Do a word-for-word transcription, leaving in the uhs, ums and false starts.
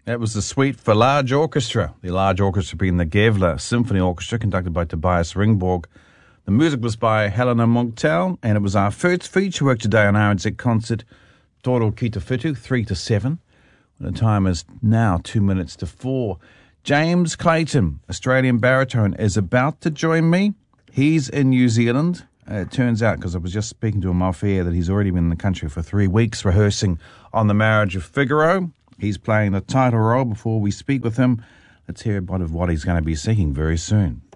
That was the suite for large orchestra. The large orchestra being the Gävle Symphony Orchestra, conducted by Tobias Ringborg. The music was by Helena Monktel, and it was our first feature work today on R N Z Concert, Toro Kitafitu, three to seven. The time is now two minutes to four. James Clayton, Australian baritone, is about to join me. He's in New Zealand. Uh, it turns out, because I was just speaking to him off air, that he's already been in the country for three weeks rehearsing on The Marriage of Figaro. He's playing the title role. Before we speak with him, let's hear a bit of what he's going to be singing very soon.